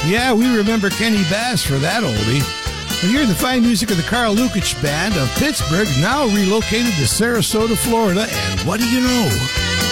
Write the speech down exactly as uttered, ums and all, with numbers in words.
Yeah, we remember Kenny Bass for that oldie. But hear the fine music of the Carl Lukic Band of Pittsburgh, now relocated to Sarasota, Florida, and what do you know?